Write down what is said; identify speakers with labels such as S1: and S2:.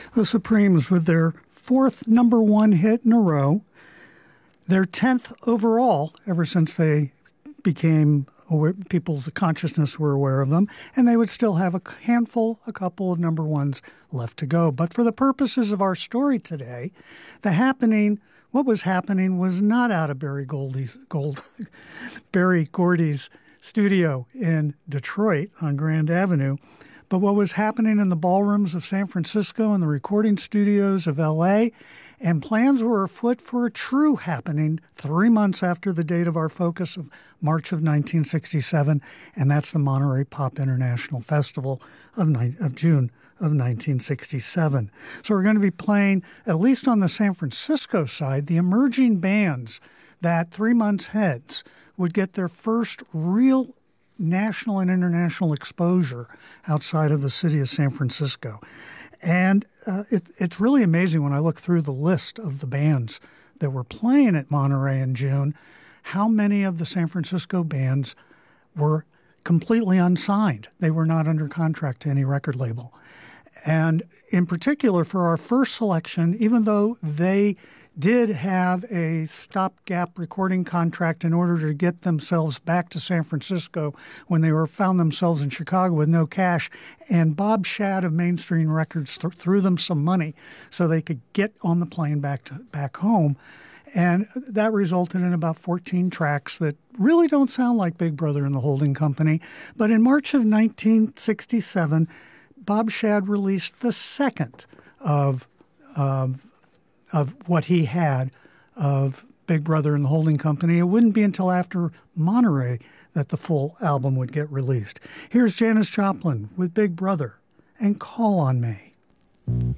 S1: The Supremes, with their fourth number one hit in a row, their 10th overall ever since they became aware, people's consciousness were aware of them, and they would still have a couple of number ones left to go. But for the purposes of our story today, what was happening was not out of Berry Gordy's studio in Detroit on Grand Avenue, but what was happening in the ballrooms of San Francisco and the recording studios of L.A., and plans were afoot for a true happening 3 months after the date of our focus of March of 1967, and that's the Monterey Pop International Festival of June of 1967. So we're going to be playing, at least on the San Francisco side, the emerging bands that 3 months hence would get their first real national and international exposure outside of the city of San Francisco. And it's really amazing when I look through the list of the bands that were playing at Monterey in June, how many of the San Francisco bands were completely unsigned. They were not under contract to any record label. And in particular, for our first selection, even though they did have a stopgap recording contract in order to get themselves back to San Francisco when they found themselves in Chicago with no cash, and Bob Shad of Mainstream Records threw them some money so they could get on the plane back home. And that resulted in about 14 tracks that really don't sound like Big Brother and the Holding Company. But in March of 1967, Bob Shad released the second of what he had of Big Brother and the Holding Company. It wouldn't be until after Monterey that the full album would get released. Here's Janis Joplin with Big Brother and Call on Me.